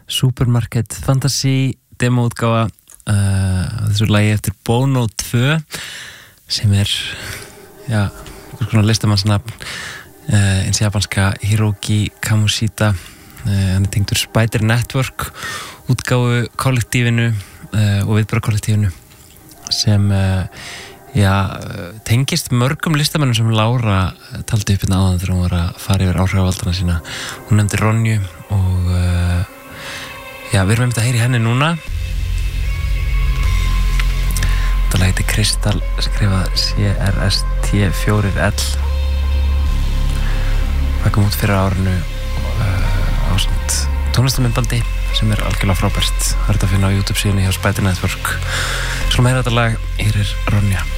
Supermarket Fantasy demoútgáfa þessu lagi eftir Bono 2 sem einhvers konar listamannsnafn eins japanska Hiroki Kamoshida hann tengdur Spider Network útgáfu kollektífinu og viðbera kollektífinu sem tengist mörgum listamennum sem Lára taldi upp áðan þegar hún var að fara yfir áhrifavaldana sína. Hún nefndi Ronju og við erum einmitt að heyra í henni núna. Þetta lag heitir Kristall, skrifað CRST4L. Það kom út fyrir árinu ásamt tónlistarmyndbandi sem algjörlega frábært. Það er þetta að finna á YouTube síðan hjá Spider Network. Skulum heyra þetta lag, hér er Ronja.